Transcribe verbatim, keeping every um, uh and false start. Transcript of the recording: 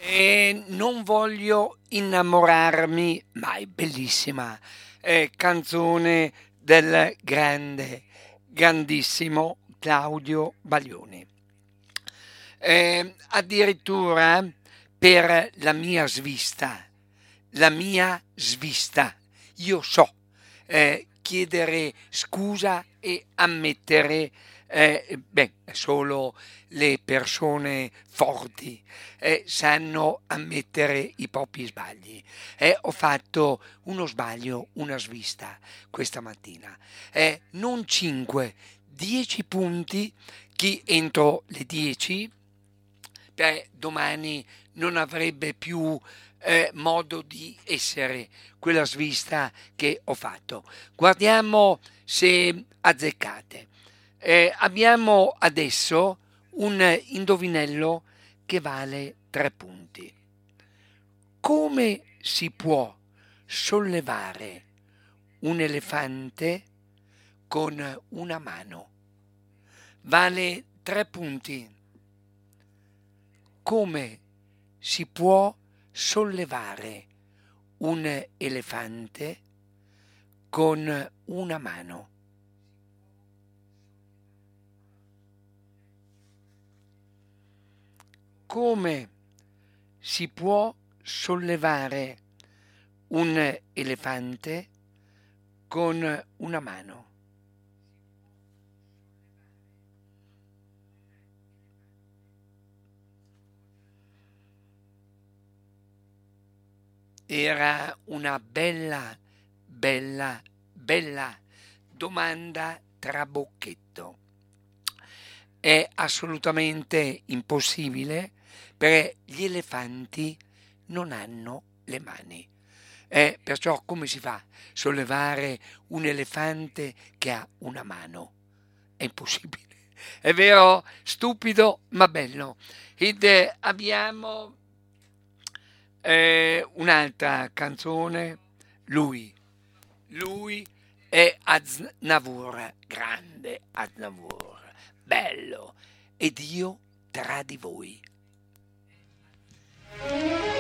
E non voglio innamorarmi mai, bellissima eh, canzone del grande, grandissimo Claudio Baglioni. Eh, addirittura per la mia svista, la mia svista, io so eh, chiedere scusa e ammettere, eh, beh, solo le persone forti eh, sanno ammettere i propri sbagli. Eh, ho fatto uno sbaglio, una svista questa mattina. Eh, non cinque, dieci punti. Chi entro le dieci per domani non avrebbe più eh, modo di essere quella svista che ho fatto. Guardiamo se azzeccate. Eh, abbiamo adesso un indovinello che vale tre punti. Come si può sollevare un elefante con una mano? Vale tre punti. Come si può sollevare un elefante con una mano? Come si può sollevare un elefante con una mano? Era una bella, bella, bella domanda trabocchetto. È assolutamente impossibile perché gli elefanti non hanno le mani. Eh, perciò come si fa a sollevare un elefante che ha una mano? È impossibile. È vero, stupido ma bello. Ed eh, abbiamo eh, un'altra canzone, lui, lui è Aznavour, grande Aznavour, bello, ed io tra di voi.